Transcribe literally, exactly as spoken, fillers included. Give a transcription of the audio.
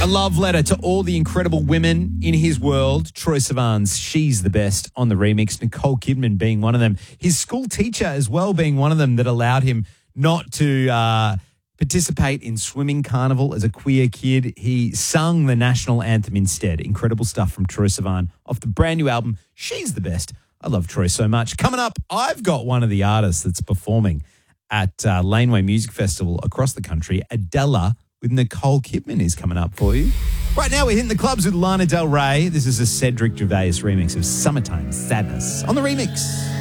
A love letter to all the incredible women in his world. Troye Sivan's She's the Best on the remix. Nicole Kidman being one of them. His school teacher as well being one of them that allowed him not to uh, participate in swimming carnival as a queer kid. He sung the national anthem instead. Incredible stuff from Troye Sivan off the brand new album, She's the Best. I love Troye so much. Coming up, I've got one of the artists that's performing at uh, Laneway Music Festival across the country. Adela with Nicole Kidman is coming up for you. Right now, we're hitting the clubs with Lana Del Rey. This is a Cedric Gervais remix of Summertime Sadness on the remix.